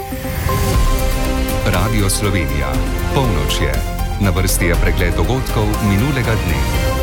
Radio Slovenija. Polnoč je. Na vrsti je pregled dogodkov minulega dne.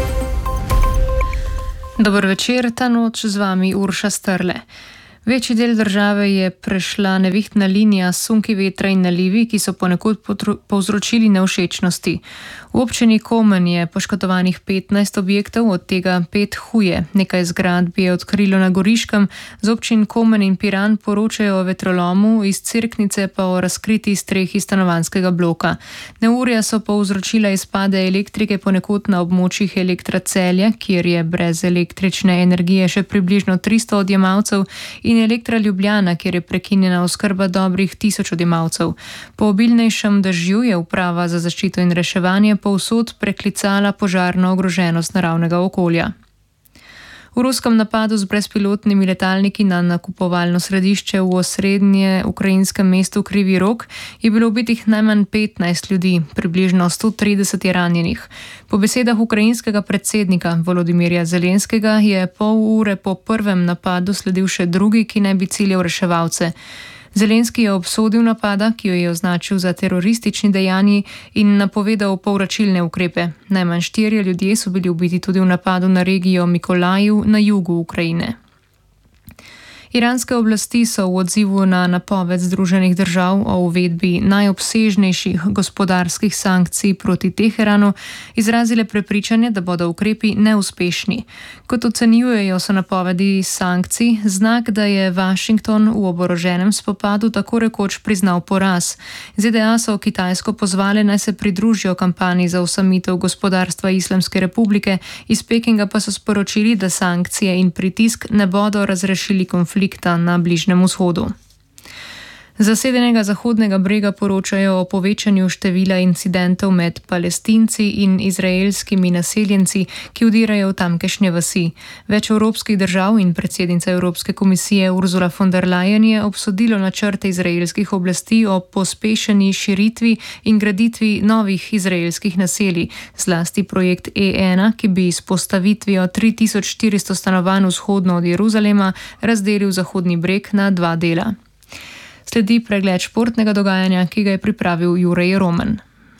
Dober večer, ta noč z vami Urša Strle. Večji del države je prešla nevihtna linija, sunki vetra in nalivi, ki so ponekod povzročili nevšečnosti. V občini Komen je poškodovanih 15 objektov, od tega 5 huje. Nekaj zgradb je odkrilo na Goriškem, z občin Komen in Piran poročajo o vetrolomu, iz Cerknice pa o razkriti strehi stanovanjskega bloka. Neurja so povzročila izpade elektrike ponekod na območjih Elektra Celje, kjer je brez električne energije še približno 300 odjemalcev, in Elektra Ljubljana, kjer je prekinjena oskrba dobrih 1000 odjemalcev. Po obilnejšem dežju je uprava za zaščito in reševanje povsod preklicala požarno ogroženost naravnega okolja. V ruskem napadu z brezpilotnimi letalniki na nakupovalno središče v osrednje ukrajinskem mestu Krivi Rog je bilo ubitih najmanj 15 ljudi, približno 130 je ranjenih. Po besedah ukrajinskega predsednika Volodimirja Zelenskega je pol ure po prvem napadu sledil še drugi, ki naj bi ciljal reševalce. Zelenski je obsodil napada, ki jo je označil za teroristični dejanji, in napovedal povračilne ukrepe. Najmanj 4 ljudje so bili ubiti tudi v napadu na regijo Mikolajiv na jugu Ukrajine. Iranske oblasti so v odzivu na napoved Združenih držav o uvedbi najobsežnejših gospodarskih sankcij proti Teheranu izrazile prepričanje, da bodo ukrepi neuspešni. Kot ocenjujejo, so napovedi sankcij znak, da je Washington v oboroženem spopadu tako rekoč priznal poraz. ZDA so Kitajsko pozvale, naj se pridružijo kampanji za osamitev gospodarstva Islamske republike, iz Pekinga pa so sporočili, da sankcije in pritisk ne bodo razrešili konflikta na Bližnjem vzhodu. Z zasedenega Zahodnega brega poročajo o povečanju števila incidentov med Palestinci in izraelskimi naseljenci, ki vdirajo v tamkajšnje vasi. Več evropskih držav in predsednica Evropske komisije Ursula von der Leyen je obsodilo načrte izraelskih oblasti o pospešeni širitvi in graditvi novih izraelskih naselij, zlasti projekt E1, ki bi s postavitvijo 3400 stanovanj vzhodno od Jeruzalema razdelil Zahodni breg na 2 dela. Sledi pregled športnega dogajanja, ki ga je pripravil Jurij Roman.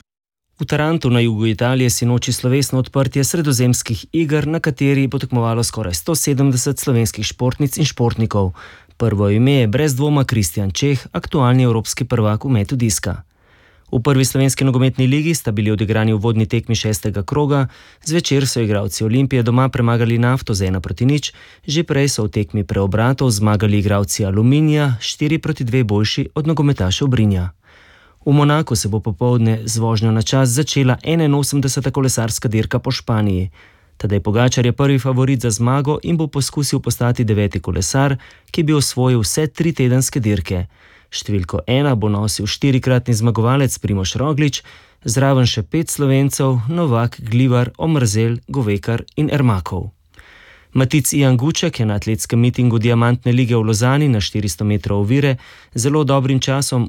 V Tarantu na jugu Italije sinoči slovesno odprtje sredozemskih iger, na kateri bo tekmovalo skoraj 170 slovenskih športnic in športnikov. Prvo ime je brez dvoma Kristjan Čeh, aktualni evropski prvak v metu diska. V prvi slovenski nogometni ligi sta bili odigrani uvodni tekmi 6. kroga, zvečer so igralci Olimpije doma premagali Nafto z 1-0, že prej so v tekmi preobratov zmagali igralci Aluminija 4-2 boljši od nogometašev Brinja. V Monaku se bo popoldne z vožnjo na čas začela 81. kolesarska dirka po Španiji. Tadej Pogačar je prvi favorit za zmago in bo poskusil postati 9. kolesar, ki bi osvojil vse 3 tedenske dirke. Številko 1 bo nosil 4-kratni zmagovalec Primož Roglič, zraven še 5 Slovencev, Novak, Glivar, Omrzel, Govekar in Ermakov. Matic Ijan Guček je na atletskem mitingu Diamantne lige v Lozani na 400 metrov ovire zelo dobrim časom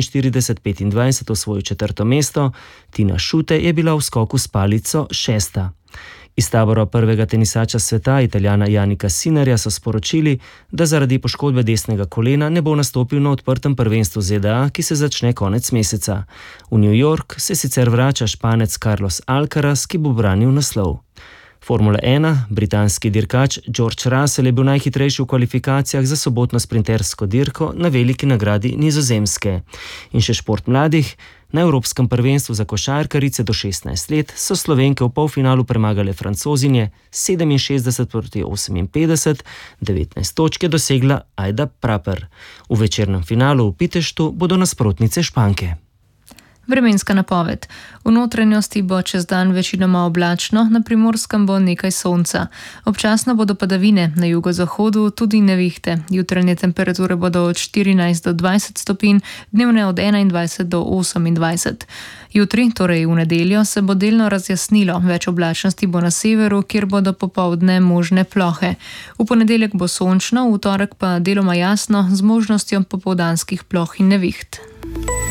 48:25 osvojil 4. mesto, Tina Šute je bila v skoku s palico 6. Iz tabora prvega tenisača sveta, Italijana Janika Sinnerja, so sporočili, da zaradi poškodbe desnega kolena ne bo nastopil na odprtem prvenstvu ZDA, ki se začne konec meseca. V New York se sicer vrača Španec Carlos Alcaraz, ki bo branil naslov. Formula 1, britanski dirkač George Russell je bil najhitrejši v kvalifikacijah za sobotno sprintersko dirko na veliki nagradi Nizozemske. In še šport mladih. Na Evropskem prvenstvu za košarkarice do 16 let so Slovenke v polfinalu premagale Francozinje 67-58, 19 točk je dosegla Ajda Praper. V večernem finalu v Piteštu bodo nasprotnice Španke. Vremenska napoved. V notranjosti bo čez dan večinoma oblačno, na Primorskem bo nekaj sonca. Občasno bodo padavine, na jugozahodu tudi nevihte. Jutranje temperature bodo od 14 do 20 stopinj, dnevne od 21 do 28. Jutri, torej v nedeljo, se bo delno razjasnilo. Več oblačnosti bo na severu, kjer bodo popoldne možne plohe. V ponedeljek bo sončno, v torek pa deloma jasno, z možnostjo popoldanskih ploh in neviht.